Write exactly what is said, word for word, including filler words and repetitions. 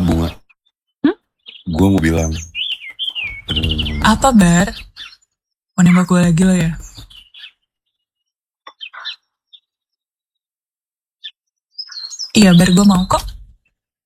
Bunga, Hmm? gue mau bilang, aduh, Apa, Bar? Mau nembak gue lagi lo ya? Iya, Bar, gue mau kok.